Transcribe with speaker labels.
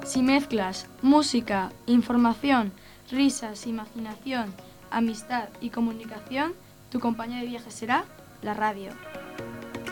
Speaker 1: Si mezclas música, información, risas, imaginación, amistad y comunicación, tu compañía de viaje será la radio.